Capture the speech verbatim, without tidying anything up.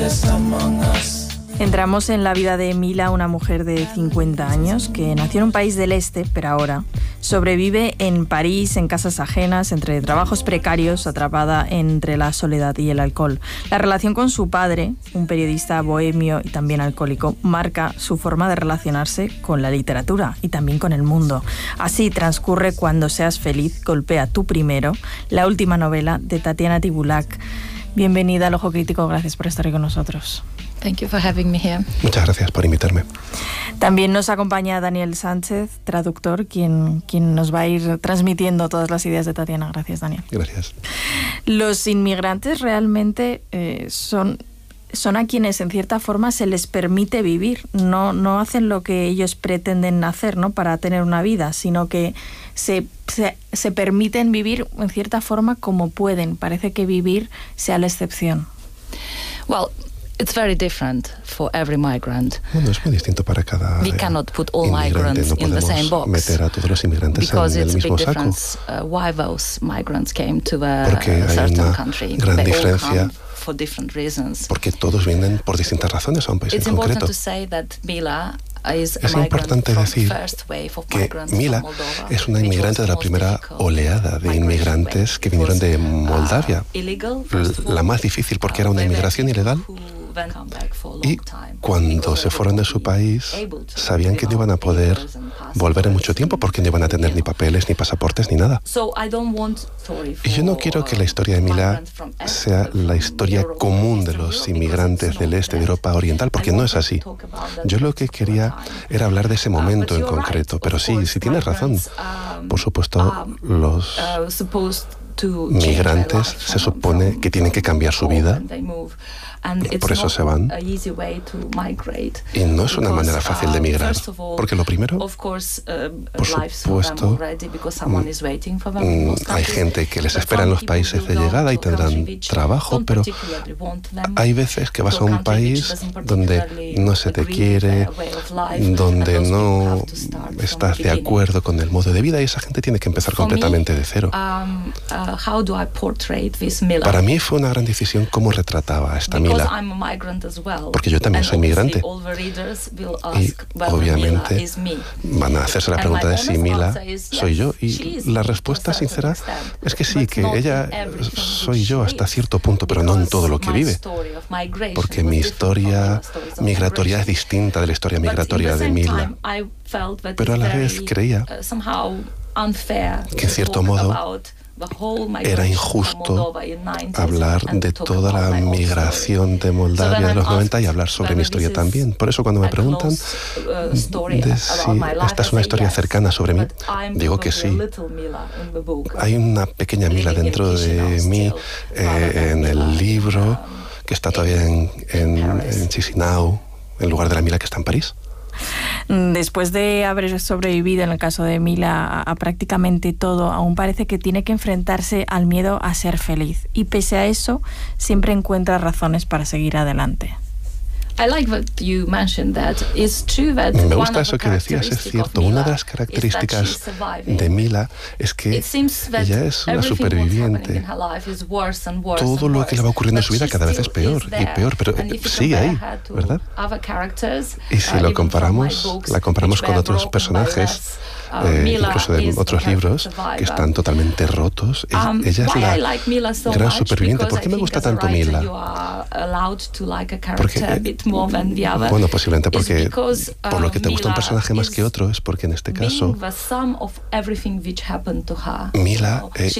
is among us. Entramos en la vida de Mila, una mujer de cincuenta años que nació en un país del este, pero ahora sobrevive en París, en casas ajenas, entre trabajos precarios, atrapada entre la soledad y el alcohol. La relación con su padre, un periodista bohemio y también alcohólico, marca su forma de relacionarse con la literatura y también con el mundo. Así transcurre Cuando seas feliz, golpea tú primero, la última novela de Tatiana Tibulac. Bienvenida al Ojo Crítico, gracias por estar aquí con nosotros. Thank you for having me here. Muchas gracias por invitarme. También nos acompaña Daniel Sánchez, traductor, quien, quien nos va a ir transmitiendo todas las ideas de Tatiana. Gracias, Daniel. Gracias. Los inmigrantes realmente eh, son, son a quienes en cierta forma se les permite vivir. No, no hacen lo que ellos pretenden hacer, ¿no?, para tener una vida, sino que se, se, se permiten vivir en cierta forma como pueden. Parece que vivir sea la excepción. Well, it's very different for every migrant. Bueno, es muy distinto para cada We cannot put all inmigrante. migrants No in the same podemos box. meter a todos los inmigrantes Because en el it's a big mismo saco. difference uh, why those migrants came to a Porque hay certain una country. gran They all diferencia. come for different reasons. Porque todos vienen por distintas razones a un país It's en important concreto. to say that Mila is a Es migrant importante from decir first wave of que migrants Mila from Moldova, es una which was inmigrante de la the most primera difficult oleada de migration inmigrantes wave. que vinieron de It was, Moldavia. uh, illegal, first of all, La más difícil porque era una uh, inmigración ilegal. who then come back for a long Y time. cuando se fueron de su país, sabían que no iban a poder volver en mucho tiempo porque no iban a tener ni papeles, ni pasaportes, ni nada. Y yo no quiero que la historia de Mila sea la historia común de los inmigrantes del este de Europa Oriental, porque no es así. Yo lo que quería era hablar de ese momento en concreto, pero sí, sí tienes razón. Por supuesto, los migrantes se supone que tienen que cambiar su vida, por eso se van, y no es una manera fácil de migrar, porque lo primero, por supuesto, hay gente que les espera en los países de llegada y tendrán trabajo, pero hay veces que vas a un país donde no se te quiere, donde no estás de acuerdo con el modo de vida, y esa gente tiene que empezar completamente de cero. Para mí fue una gran decisión cómo retrataba a esta Mila, porque yo también soy migrante, y obviamente van a hacerse la pregunta de si Mila soy yo, y la respuesta sincera es que sí, que ella soy yo hasta cierto punto, pero no en todo lo que vive, porque mi historia migratoria es distinta de la historia migratoria de Mila, pero a la vez creía que en cierto modo era injusto hablar de toda la migración de Moldavia de los noventa y hablar sobre mi historia también. Por eso cuando me preguntan de si esta es una historia cercana sobre mí, digo que sí. Hay una pequeña Mila dentro de mí eh, en el libro, que está todavía en, en, en Chisinau, en lugar de la Mila que está en París. Después de haber sobrevivido, en el caso de Mila, a, a prácticamente todo, aún parece que tiene que enfrentarse al miedo a ser feliz. Y pese a eso, siempre encuentra razones para seguir adelante. Me gusta eso que decías, es cierto. Una de las características de Mila es que ella es una superviviente. Todo lo que le va ocurriendo en su vida cada vez es peor y peor, pero sigue ahí, ¿verdad? Y si lo comparamos, la comparamos con otros personajes, eh, incluso de otros libros, que están totalmente rotos, ella, ella es la gran superviviente. ¿Por qué me gusta tanto Mila? Porque bueno, posiblemente porque por lo que te gusta un personaje más que otro es porque en este caso Mila eh,